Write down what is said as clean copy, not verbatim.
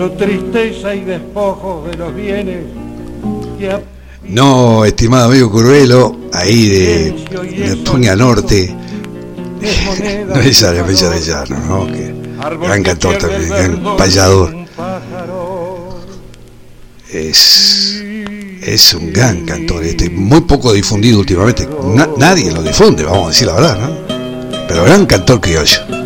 Tristeza y despojos de los bienes que no, estimado amigo Curvelo, ahí de Puña Norte, no es Arellano, ¿no? Que gran cantor también, gran payador. Es un gran cantor, muy poco difundido últimamente. Nadie lo difunde, vamos a decir la verdad, ¿no? Pero gran cantor criollo.